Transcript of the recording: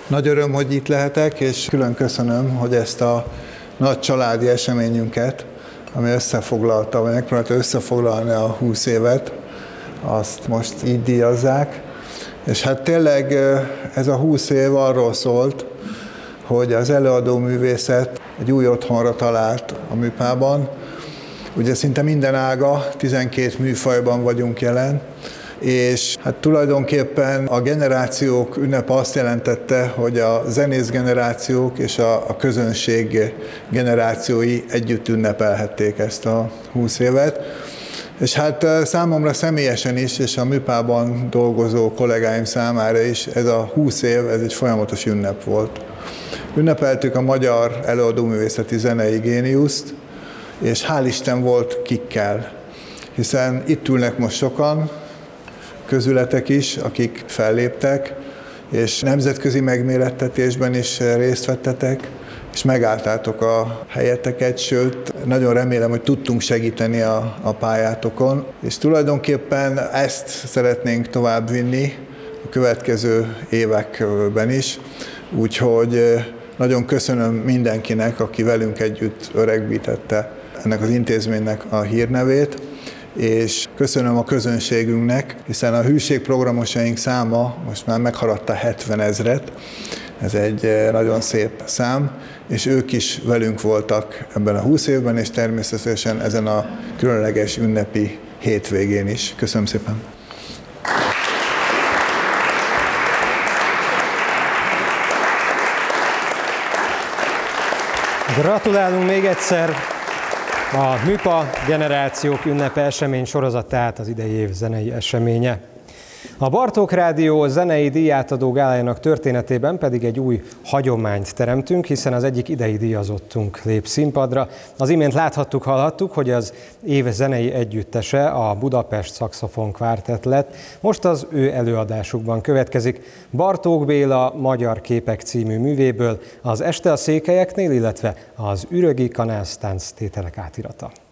Nagy öröm, hogy itt lehetek, és külön köszönöm, hogy ezt a nagy családi eseményünket, ami összefoglalta, vagy megpróbálta összefoglalni a 20 évet, azt most így díjazzák. És hát tényleg ez a 20 év arról szólt, hogy az előadó művészet egy új otthonra talált a műpában. Ugye szinte minden ága, 12 műfajban vagyunk jelen, és hát tulajdonképpen a generációk ünnepe azt jelentette, hogy a zenész generációk és a közönség generációi együtt ünnepelhették ezt a 20 évet. És hát számomra személyesen is, és a műpában dolgozó kollégáim számára is ez a 20 év, ez egy folyamatos ünnep volt. Ünnepeltük a magyar előadóművészeti zenei géniuszt, és hál' Isten volt kikkel, hiszen itt ülnek most sokan, közületek is, akik felléptek, és nemzetközi megmérettetésben is részt vettetek, és megálltátok a helyeteket, sőt, nagyon remélem, hogy tudtunk segíteni a pályátokon, és tulajdonképpen ezt szeretnénk továbbvinni a következő években is, úgyhogy nagyon köszönöm mindenkinek, aki velünk együtt öregbítette ennek az intézménynek a hírnevét, és köszönöm a közönségünknek, hiszen a hűségprogramosaink száma most már meghaladta 70 000-et, ez egy nagyon szép szám, és ők is velünk voltak ebben a 20 évben, és természetesen ezen a különleges ünnepi hétvégén is. Köszönöm szépen! Gratulálunk még egyszer! A Műpa Generációk Ünnepe esemény sorozat, tehát az idei év zenei eseménye. A Bartók Rádió zenei díjátadó gálájának történetében pedig egy új hagyományt teremtünk, hiszen az egyik idei díjazottunk lép színpadra. Az imént láthattuk, hallhattuk, hogy az év zenei együttese a Budapest Szaxofon Kvártett lett. Most az ő előadásukban következik Bartók Béla Magyar képek című művéből az Este a székelyeknél, illetve az Ürögi Kanásztánc tételek átirata.